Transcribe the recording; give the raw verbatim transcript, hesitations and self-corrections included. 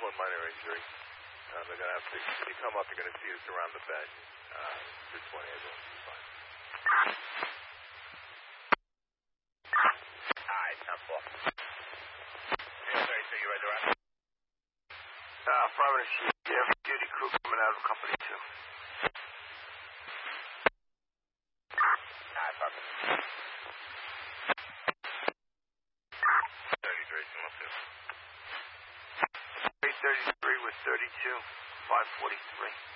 one minor injury. Uh, they're going to have to, if you come up, you're going to see us around the bed. Uh, this one ambulance is fine. Alright, ten four. Yeah, thirty-two, you ready to wrap? Uh, affirmative, chief. Yeah, duty crew coming out of company two. Alright, perfect. thirty-three, come up here. three thirty-three with thirty-two, five forty-three.